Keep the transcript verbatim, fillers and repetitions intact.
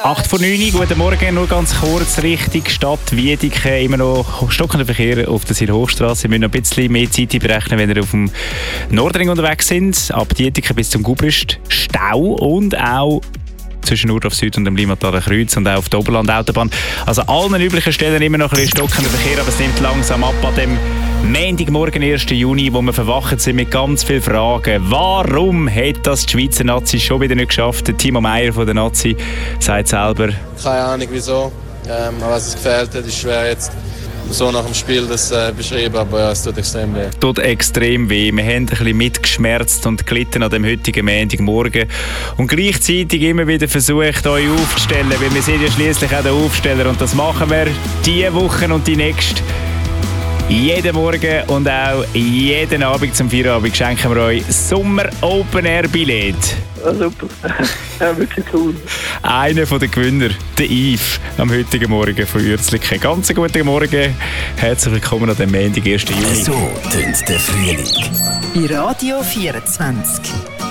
acht vor neun, guten Morgen, nur ganz kurz Richtung Stadt Wiedeke, immer noch stockender Verkehr auf der Silhochstrasse. Wir müssen noch ein bisschen mehr Zeit berechnen, wenn wir auf dem Nordring unterwegs sind, ab Wiedeke bis zum Gubrist. Stau und auch zwischen Urdorf Süd und dem Limataler Kreuz und auch auf der Oberland-Autobahn. Also an allen üblichen Stellen immer noch ein bisschen stockender Verkehr, aber es nimmt langsam ab an dem Montagmorgen, ersten Juni, wo wir verwacht sind mit ganz vielen Fragen. Warum hat das die Schweizer Nazi schon wieder nicht geschafft? Der Timo Meyer von der Nazi sagt selber. Keine Ahnung wieso, ähm, aber was es gefehlt hat, ist schwer jetzt so nach dem Spiel das äh, beschreiben, aber ja, es tut extrem weh. Es tut extrem weh. Wir haben ein bisschen mitgeschmerzt und gelitten an dem heutigen Montagmorgen und gleichzeitig immer wieder versucht, euch aufzustellen, weil wir sind ja schliesslich auch der Aufsteller und das machen wir diese Woche und die nächste. Jeden Morgen und auch jeden Abend zum Feierabend schenken wir euch Sommer Open Air Billett. Ja, super. Ja, wirklich cool. Einer der Gewinner, der Yves, am heutigen Morgen von Urzliken. Ganz guten Morgen, herzlich willkommen an dem Montag, ersten Juni. So tönt der Frühling. Bei Radio vierundzwanzig.